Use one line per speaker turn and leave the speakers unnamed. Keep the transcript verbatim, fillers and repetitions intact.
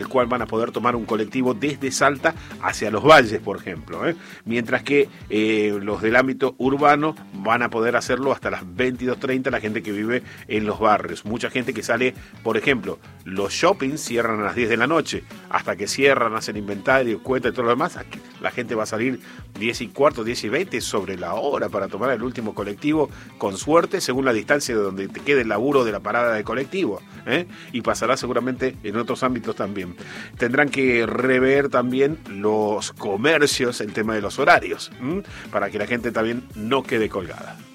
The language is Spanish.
el cual van a poder tomar un colectivo desde Salta hacia Los Valles, por ejemplo, ¿eh? Mientras que eh, los del ámbito urbano van a poder hacerlo hasta las veintidós treinta, la gente que vive en los barrios. Mucha gente que sale, por ejemplo, los shoppings cierran a las diez de la noche, hasta que cierran, hacen inventario, cuenta y todo lo demás, aquí la gente va a salir diez y cuarto, diez y veinte sobre la hora para tomar el último colectivo, con suerte, según la distancia de donde te quede el laburo de la parada de colectivo, ¿eh? Y pasará seguramente en otros ámbitos también. Tendrán que rever también los comercios, el tema de los horarios, ¿m? Para que la gente también no quede colgada.